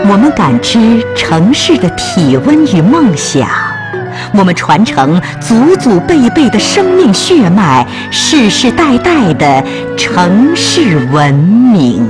我们感知城市的体温与梦想，我们传承祖祖辈辈的生命血脉，世世代代的城市文明。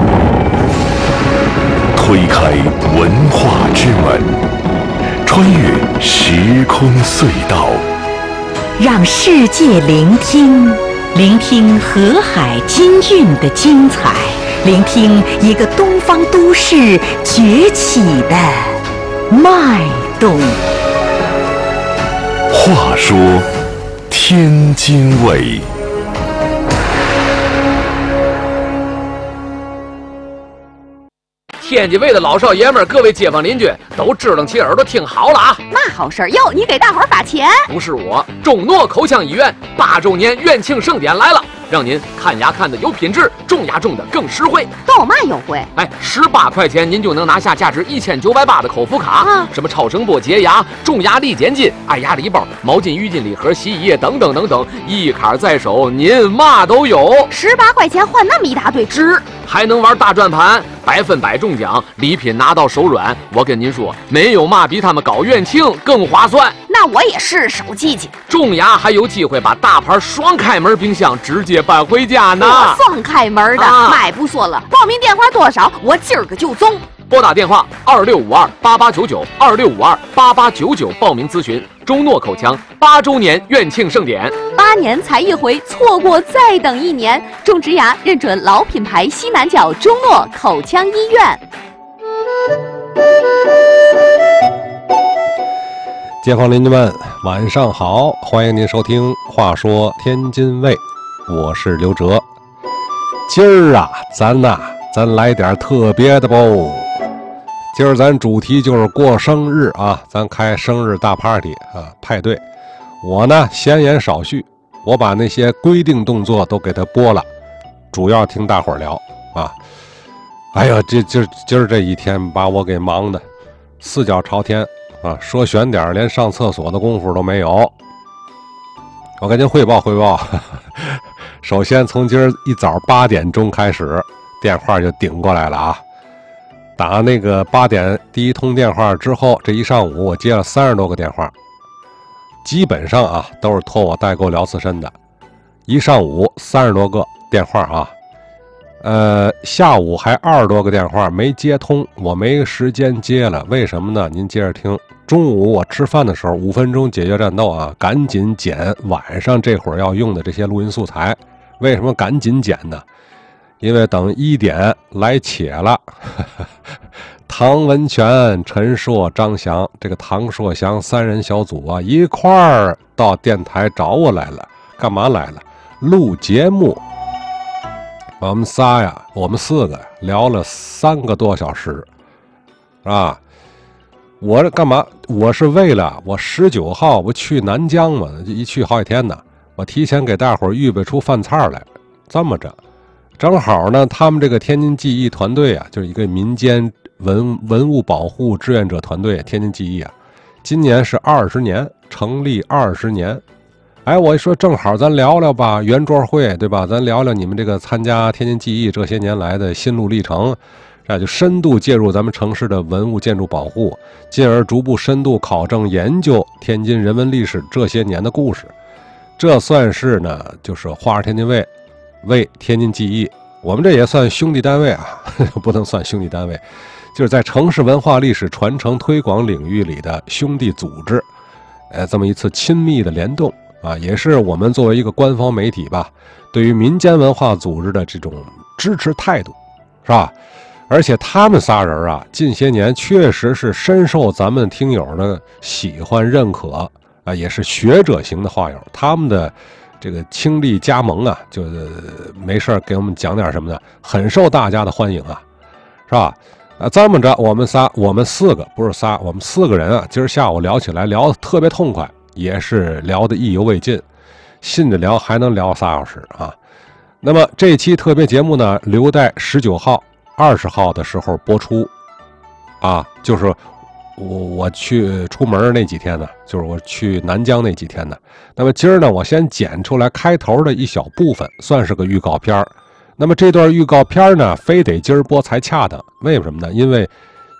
推开文化之门，穿越时空隧道， 让世界聆听，聆听河海金韵的精彩，聆听一个东方都市崛起的脉动。 话说天津卫。 天津卫的老少爷们儿，各位街坊邻居都支棱起耳朵听好了啊！ 嘛好事儿哟？你给大伙儿发钱？ 不是我，中诺口腔医院8周年院庆盛典来了，让您看牙看的有品质，种牙种的更实惠。 都有嘛优惠 ？18块钱您就能拿下价值1980的口服卡，什么超声波洁牙、种牙力减筋、爱牙礼包、毛巾、浴巾礼盒、洗衣液等等等等，一卡在手，您嘛都有。 18块钱换那么一大堆，值！ 还能玩大转盘，100%中奖，礼品拿到手软。我跟您说，没有嘛比他们搞院庆更划算。 那我也是手机去。 种牙还有机会把大牌双开门冰箱直接搬回家呢。 双开门的，买不说了。报名电话多少？我今儿个就中。 拨打电话26528899，26528899报名咨询中诺口腔8周年院庆盛典。 8年才一回，错过再等1年。种植牙认准老品牌西南角中诺口腔医院。 街坊邻居们，晚上好，欢迎您收听《话说天津卫》，我是刘哲。今儿啊，咱来点特别的不？今儿咱主题就是过生日啊，咱开生日大 party 啊，派对。我呢闲言少叙，我把那些规定动作都给他播了，主要听大伙儿聊啊。哎呀，今儿这一天把我给忙的4脚朝天啊，说选点连上厕所的功夫都没有。我跟您汇报，首先从今儿一早8点钟开始，电话就顶过来了啊。打那个8点第一通电话之后，这一上午我接了30多个电话，基本上啊都是托我代购聊自身的，一上午30多个电话啊。下午还20多个电话没接通，我没时间接了。为什么呢？您接着听。中午我吃饭的时候5分钟解决战斗啊，赶紧剪晚上这会儿要用的这些录音素材。为什么赶紧剪呢？因为等1点来且了，唐文全、陈硕、张翔，这个唐硕翔3人小组啊，一块儿到电台找我来了。干嘛来了？录节目。我们4个聊了3个多小时啊。我这干嘛？我是为了我19号不去南疆嘛，一去好几天呢，我提前给大伙儿预备出饭菜来。这么着正好呢，他们这个天津记忆团队啊，就是一个民间文物保护志愿者团队，天津记忆啊，今年是20年，成立20年。哎，我说正好咱聊聊吧，圆桌会对吧？咱聊聊你们这个参加天津记忆这些年来的心路历程，就深度介入咱们城市的文物建筑保护，进而逐步深度考证研究天津人文历史这些年的故事。这算是呢，就是话说天津卫为天津记忆，我们这也算兄弟单位啊，不能算兄弟单位，就是在城市文化历史传承推广领域里的兄弟组织，这么一次亲密的联动啊，也是我们作为一个官方媒体吧，对于民间文化组织的这种支持态度，是吧？而且他们仨人啊，近些年确实是深受咱们听友的喜欢认可啊，也是学者型的话友，他们的这个倾力加盟啊，就是没事给我们讲点什么的，很受大家的欢迎啊，是吧？这么着，我们4个不是仨，我们4个人啊，今儿下午聊起来聊得特别痛快，也是聊得意犹未尽，信着聊还能聊3小时啊。那么这期特别节目呢，留待19号、20号的时候播出啊，就是我去出门那几天呢，就是我去南疆那几天呢。那么今儿呢，我先剪出来开头的一小部分，算是个预告片。那么这段预告片呢，非得今儿播才恰当。为什么呢？因为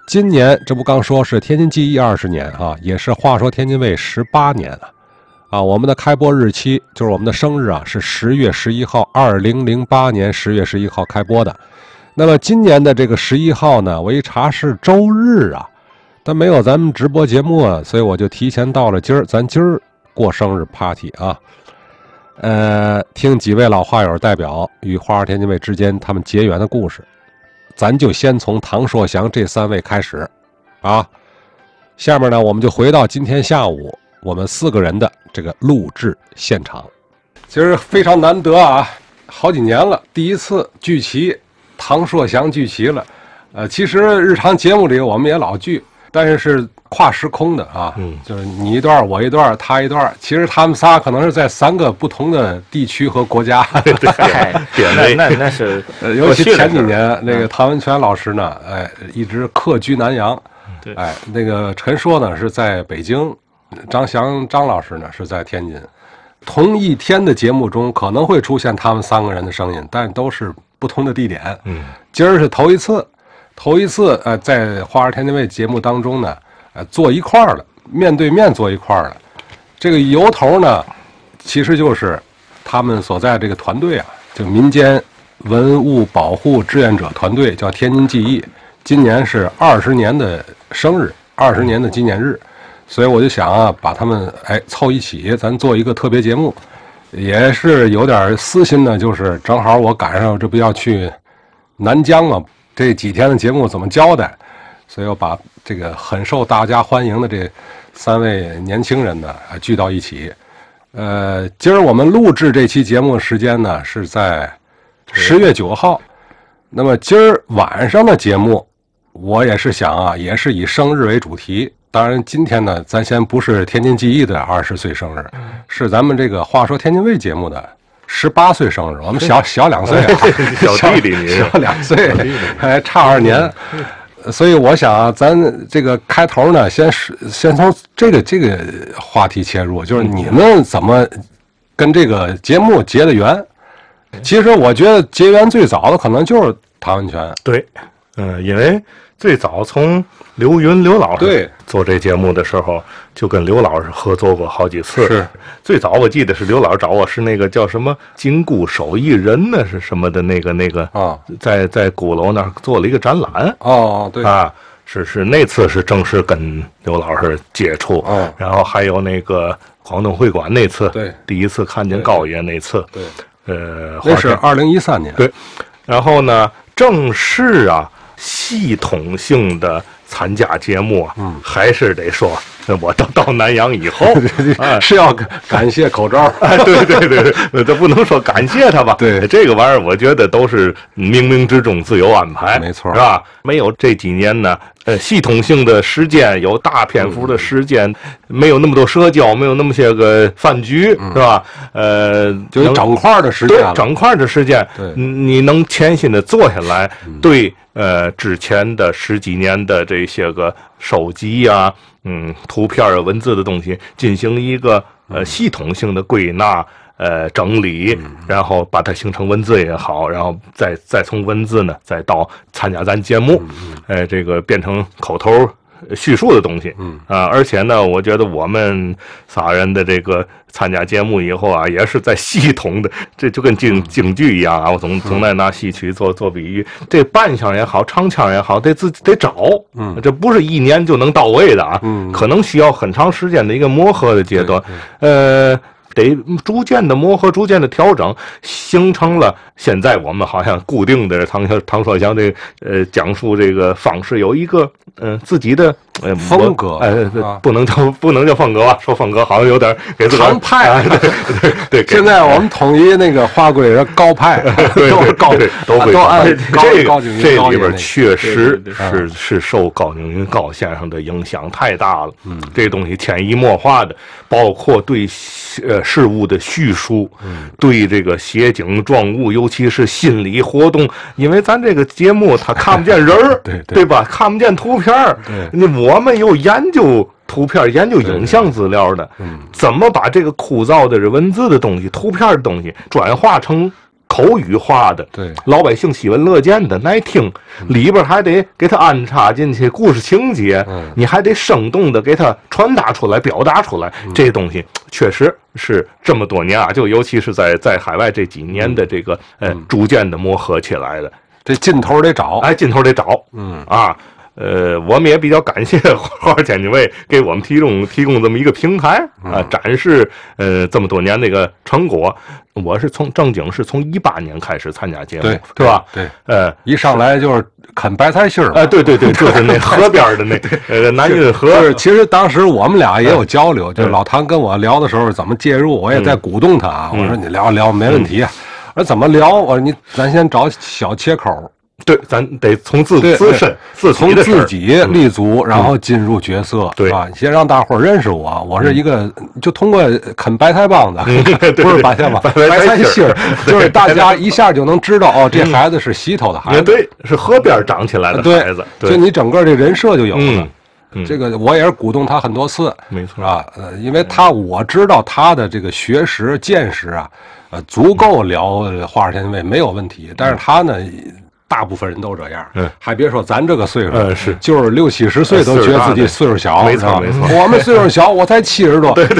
今年这不刚说是天津记忆20年啊，也是话说天津卫18年了啊。我们的开播日期就是我们的生日啊，是10月11号，2008年10月11号开播的。那么今年的这个11号呢，我一查是周日啊，但没有咱们直播节目啊，所以我就提前到了今儿，咱今儿过生日 party 啊。听几位老话友代表与话说天津卫之间他们结缘的故事。咱就先从唐硕祥这3位开始啊，下面呢我们就回到今天下午我们4个人的这个录制现场。今儿非常难得啊，好几年了，第一次聚齐，唐硕祥聚齐了。其实日常节目里我们也老聚，但是跨时空的啊，就是你一段我一段他一段，其实他们仨可能是在3个不同的地区和国家。 对，那是尤其前几年那个唐文全老师呢，一直客居南阳。 对， 那个陈硕呢是在北京，张翔张老师呢是在天津。同一天的节目中可能会出现他们3个人的声音，但都是不同的地点。今儿是头一次在话说天津卫节目当中呢。坐一块儿了，面对面坐一块儿了。这个由头呢，其实就是他们所在这个团队啊，就民间文物保护志愿者团队，叫天津记忆。今年是20年的生日，20年的纪念日，所以我就想啊，把他们凑一起，咱做一个特别节目。也是有点私心呢，就是正好我赶上这不要去南疆嘛，这几天的节目怎么交代？所以我把这个很受大家欢迎的这3位年轻人呢聚到一起。今儿我们录制这期节目的时间呢是在10月9号。那么今儿晚上的节目，我也是想啊，也是以生日为主题。当然今天呢，咱先不是天津记忆的20岁生日，是咱们这个话说天津卫节目的18岁生日。我们小2岁啊， 小弟弟你小2岁，还差2年。所以我想啊，咱这个开头呢，先从这个话题切入，就是你们怎么跟这个节目结的缘？其实我觉得结缘最早的可能就是唐文全。 对，因为最早从刘云刘老师做这节目的时候，就跟刘老师合作过好几次。 是， 最早我记得是刘老师找我，是那个叫什么金箍手艺人呢，是什么的那个啊， 在鼓楼那儿做了一个展览。 哦，对啊，是那次是正式跟刘老师接触。然后还有那个广东会馆那次， 对， 第一次看见高爷那次， 对，那是2013年。 对，然后呢，正式啊，系统性的参加节目啊，还是得说，我到南阳以后， 是要感谢口罩。 对，这不能说感谢他吧？ 对， 这个玩意儿，我觉得都是冥冥之中自有安排， 没错， 是吧？没有这几年呢，系统性的实践，有大篇幅的实践，没有那么多社交，没有那么些个饭局，是吧？ 就整块的时间， 对，整块的时间，你能潜心的做下来，对，之前的10几年的这些个手机呀，图片啊、文字的东西，进行一个系统性的归纳。整理，然后把它形成文字也好，然后再从文字呢，再到参加咱节目，这个变成口头叙述的东西，而且呢，我觉得我们仨人的这个参加节目以后啊，也是在系统的，这就跟京剧一样啊，我总在拿戏曲做比喻，这扮腔也好，唱腔也好，得自己得找，这不是1年就能到位的啊，可能需要很长时间的一个磨合的阶段，得逐渐的磨合，逐渐的调整，形成了现在我们好像固定的唐硕祥这讲述这个方式有一个自己的风格， 不能叫风格吧？说风格好像有点给自己唐派， 对。 现在我们统一那个划归是高派，都是高， 都会高景云。 这里边确实是受高景云高先生的影响太大了。这东西潜移默化的，包括对事物的叙述，对这个写景状物，尤其是心理活动，因为咱这个节目它看不见人儿，对吧？看不见图片儿，我们又研究图片、研究影像资料的，怎么把这个枯燥的文字的东西、图片的东西转化成口语化的， 对， 老百姓喜闻乐见的耐听，里边还得给它安插进去故事情节，你还得生动的给它传达出来、表达出来，这东西确实是这么多年啊，就尤其是在海外这几年的这个逐渐的磨合起来的。 这劲头得找， 劲头得找，我们也比较感谢花天津卫给我们提供这么一个平台啊，展示这么多年那个成果。我是正经是从18年开始参加节目，对吧？ 对，一上来就是啃白菜心儿， 对，就是那河边的那南运河。 其实当时我们俩也有交流，就是老唐跟我聊的时候怎么介入，我也在鼓动他啊。我说你聊没问题，我说怎么聊？我说咱先找小切口。 对，咱得从从自己立足，然后进入角色， 对啊，先让大伙儿认识我，我是一个就通过啃白菜帮子，不是白菜帮，白菜心儿，就是大家一下就能知道哦，这孩子是溪头的孩子， 对，是河边长起来的孩子， 就你整个这人设就有了。这个我也是鼓动他很多次， 没错啊，因为我知道他的这个学识见识啊，足够聊花天卫没有问题，但是他呢。大部分人都这样，还别说咱这个岁数， 是就是60、70岁都觉得自己岁数小， 没错。 我们岁数小，我才70多，对，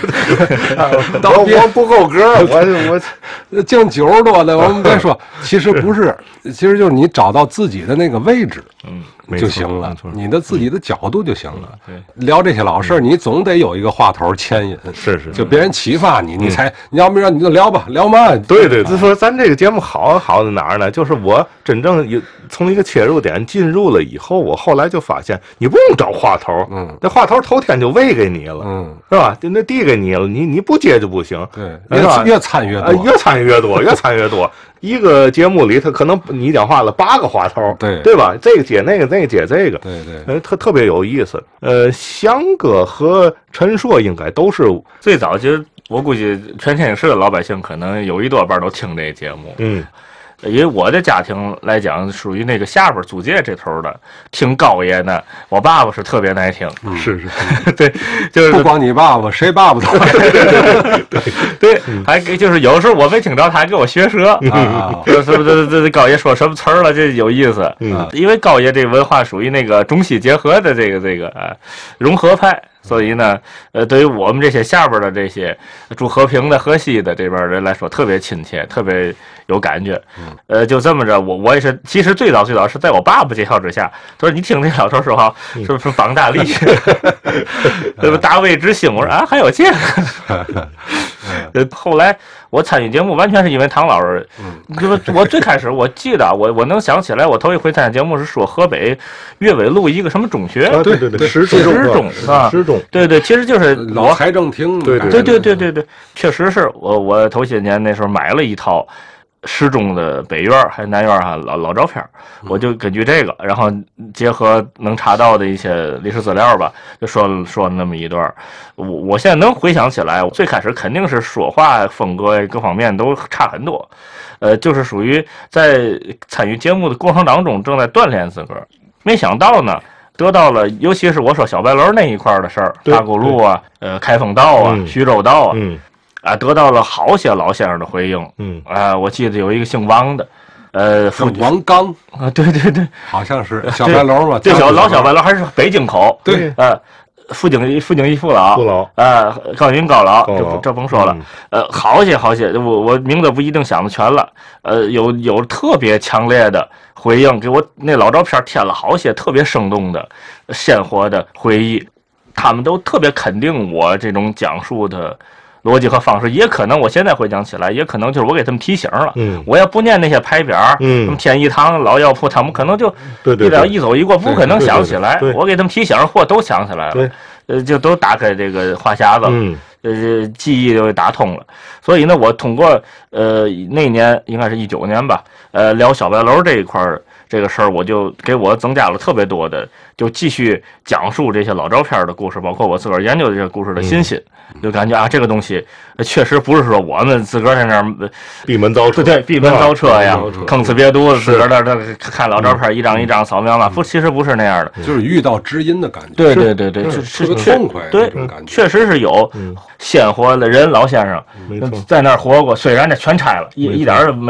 我不够格， 我净90多的，我们别说，其实不是，其实就是你找到自己的那个位置，就行了，你的自己的角度就行了。聊这些老事儿，你总得有一个话头牵引， 是， 就别人启发你，你要不然你就聊吧，聊嘛。 对，就说咱这个节目好在哪儿呢？就是我真正从一个切入点进入了以后，我后来就发现，你不用找话头，那话头头天就喂给你了，是吧？那递给你了，你不接就不行， 对，越参越多， 越参越多。一个节目里，他可能你讲话了8个话头，对吧？这个接那个，那个接这个， 对， 特别有意思。翔哥和陈硕应该都是最早，其实我估计全天津市的老百姓可能有一多半都听这节目，因为我的家庭来讲，属于那个下边租界这头的，听高爷呢，我爸爸是特别爱听， 是， 对，就是不光你爸爸，谁爸爸都对，还就是有时候我没听着，他还给我学舌这高爷说什么词儿了，这有意思，因为高爷这文化属于那个中西结合的这个融合派。所以呢，对于我们这些下边的这些住和平的、河西的这边人来说，特别亲切，特别有感觉。就这么着，我也是，其实最早是在我爸爸介绍之下，他说你听这老头说话，是不是绑大力，对吧？大卫之星，我说啊，还有这个。后来我参与节目完全是因为唐老师，就是我最开始我记得我能想起来，我头一回参加节目是说河北岳纬路一个什么中学， 对， 十中啊，对，其实就是老财政厅， 对，确实是我头些年那时候买了一套十中的北院还是南院老照片，我就根据这个，然后结合能查到的一些历史资料吧，就说了那么一段。我现在能回想起来，最开始肯定是说话风格各方面都差很多，就是属于在参与节目的过程当中正在锻炼自个儿，没想到呢。得到了，尤其是我说小白楼那一块的事儿，大沽路啊，开封道啊，徐州道啊，得到了好些老先生的回应。我记得有一个姓王的， 王刚啊，对， 好像是小白楼嘛， 对，小白楼还是北京口， 对， 傅景义父老，高云高老，这甭说了，好些，我名字不一定想得全了，有特别强烈的回应，给我那老照片添了好些特别生动的、鲜活的回忆，他们都特别肯定我这种讲述的逻辑和方式，也可能我现在回想起来，也可能就是我给他们提醒了。我要不念那些牌匾，什么天一堂、老药铺，他们可能就一走一过，不可能想起来。我给他们提醒，或都想起来了，就都打开这个话匣子，记忆就打通了。所以呢，我通过那年应该是19年吧，聊小白楼这一块这个事儿，我就给我增加了特别多的，就继续讲述这些老照片的故事，包括我自个儿研究的这些故事的信心，就感觉啊，这个东西确实不是说我们自个儿在那儿闭门造车， 对，闭门造车呀，坑呲别肚子，自个儿那看老照片一张一张扫描嘛，其实不是那样的， 就是遇到知音的感觉， 对， 是痛快， 对，确实是有鲜活的人老先生在那儿活过，虽然这全拆了，一点儿没。